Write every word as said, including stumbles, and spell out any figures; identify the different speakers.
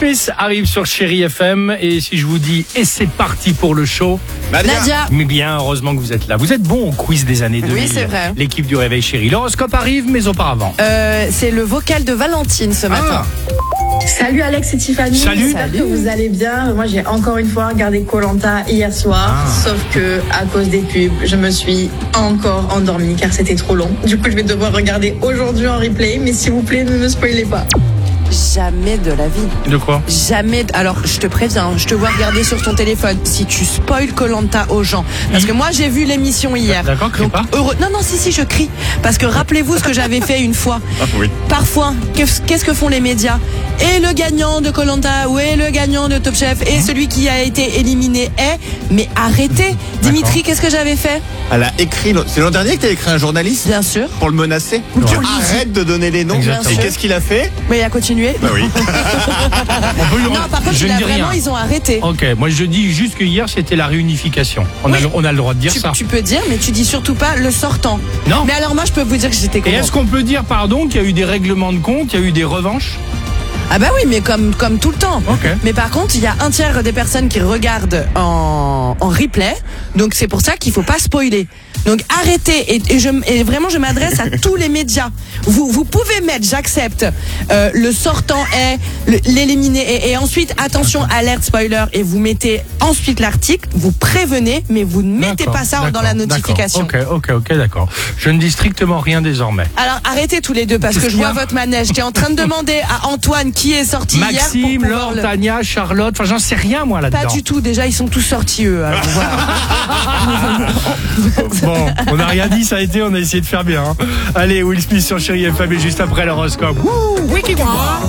Speaker 1: Smith arrive sur Chérie F M et si je vous dis et c'est parti pour le show,
Speaker 2: Nadia.
Speaker 1: Mais bien, heureusement que vous êtes là. Vous êtes bon au quiz des années deux mille.
Speaker 2: Oui, c'est vrai.
Speaker 1: L'équipe du Réveil Chérie. L'horoscope arrive, mais auparavant.
Speaker 2: Euh, c'est le vocal de Valentine ce matin.
Speaker 1: Ah.
Speaker 3: Salut Alex et Tiffany.
Speaker 1: Salut.
Speaker 3: J'espère
Speaker 2: Salut.
Speaker 3: que vous allez bien. Moi j'ai encore une fois regardé Koh-Lanta hier soir,
Speaker 1: Ah.
Speaker 3: sauf que à cause des pubs, je me suis encore endormie car c'était trop long. Du coup je vais devoir regarder aujourd'hui en replay, mais s'il vous plaît ne me spoilez pas.
Speaker 2: Jamais de la vie.
Speaker 1: De quoi?
Speaker 2: Jamais. de- Alors, je te préviens, je te vois regarder sur ton téléphone. Si tu spoil Koh-Lanta aux gens, parce que moi j'ai vu l'émission hier.
Speaker 1: D'accord, crie
Speaker 2: Donc,
Speaker 1: pas.
Speaker 2: heureux- Non, non, si, si, je crie. Parce que rappelez-vous ce que j'avais fait une fois.
Speaker 4: Ah oui.
Speaker 2: Parfois, qu'est-ce qu'est-ce que font les médias? Et le gagnant de Koh-Lanta, ou et le gagnant de Top Chef, et celui qui a été éliminé est. Mais arrêtez, Dimitri, qu'est-ce que j'avais fait?
Speaker 4: Elle a écrit. C'est l'an dernier que t'as écrit un journaliste
Speaker 2: Bien sûr.
Speaker 4: pour le menacer.
Speaker 2: Pour
Speaker 4: Tu
Speaker 2: lui
Speaker 4: arrêtes de donner les noms.
Speaker 1: Exactement.
Speaker 4: Et qu'est-ce qu'il a fait?
Speaker 2: Mais il a continué.
Speaker 4: Bah oui.
Speaker 1: On peut lui-
Speaker 2: Non, par contre,
Speaker 1: je
Speaker 2: il
Speaker 1: ne
Speaker 2: a
Speaker 1: dis
Speaker 2: vraiment,
Speaker 1: rien.
Speaker 2: ils ont arrêté.
Speaker 1: Ok, moi je dis juste que hier c'était la réunification. On, a,
Speaker 2: Oui.
Speaker 1: le- on a le droit de dire
Speaker 2: Tu,
Speaker 1: ça.
Speaker 2: tu peux dire, mais tu dis surtout pas le sortant.
Speaker 1: Non.
Speaker 2: Mais alors moi, je peux vous dire que j'étais
Speaker 1: Et
Speaker 2: contente.
Speaker 1: est-ce qu'on peut dire, pardon, qu'il y a eu des règlements de compte, il y a eu des revanches?
Speaker 2: Ah bah oui, mais comme comme tout le temps.
Speaker 1: Ok.
Speaker 2: Mais par contre, il y a un tiers des personnes qui regardent en, en replay, donc c'est pour ça qu'il faut pas spoiler. Donc arrêtez et, et, je, et vraiment je m'adresse à tous les médias. Vous vous pouvez mettre, j'accepte, euh, le sortant est, le- l'éliminé est, et ensuite attention alerte spoiler et vous mettez ensuite l'article, vous prévenez, mais vous ne mettez
Speaker 1: D'accord,
Speaker 2: pas ça dans
Speaker 1: d'accord,
Speaker 2: la notification.
Speaker 1: d'accord. Ok, ok, ok, d'accord. Je ne dis strictement rien désormais.
Speaker 2: Alors arrêtez tous les deux parce
Speaker 1: Qu'est-ce
Speaker 2: que je
Speaker 1: qu'il y
Speaker 2: vois
Speaker 1: a
Speaker 2: votre manège. J'étais en train de demander à Antoine qui est sorti hier
Speaker 1: Maxime,
Speaker 2: pour pouvoir
Speaker 1: Laure,
Speaker 2: le...
Speaker 1: Tania, Charlotte, enfin j'en sais rien moi là-dedans.
Speaker 2: Pas du tout, déjà ils sont tous sortis eux. Alors, voilà.
Speaker 1: Bon, on n'a rien dit, ça a été, on a essayé de faire bien. hein. Allez, Will Smith sur Chérie F M et juste après l'horoscope. Wouh, Wiki Wow.